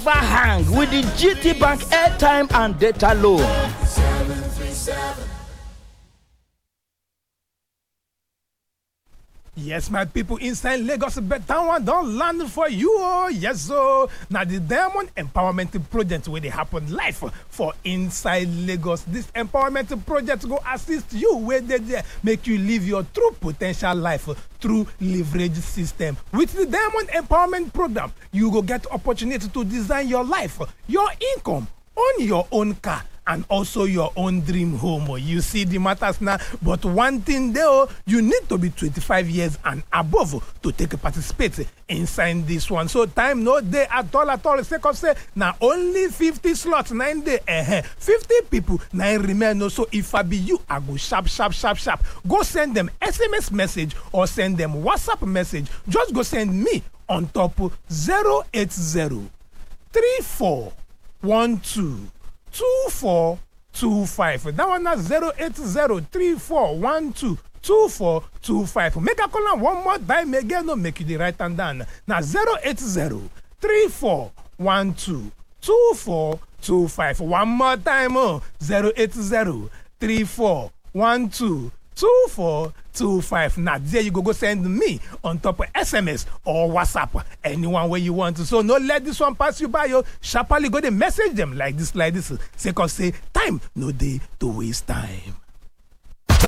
never hang with the GT Bank airtime and data loan. 737. Yes, my people inside Lagos, better one don't land for you. Oh, yes, so now the Diamond Empowerment Project where they happen live for inside Lagos. This empowerment project go assist you where they make you live your true potential life through leverage system. With the Diamond Empowerment Program, you go get opportunity to design your life, your income, own your own car, and also your own dream home. You see the matters now, but one thing there, you need to be 25 years and above to take participate inside this one. So time no day at all. Second say now only 50 slots 9 day. 50 people 9 remain. So if I be you, I go sharp. Go send them SMS message or send them WhatsApp message. Just go send me on top 080 3412 2425. That one is 08034122425. Make a call one more time again, no make you the right hand down. Now 08034122425. One more time, 08034122425. Now there you go send me on top of SMS or WhatsApp, anyone where you want to. So no let this one pass you by. Yo, sharply go to message them like this. Say, cause say time no day to waste time.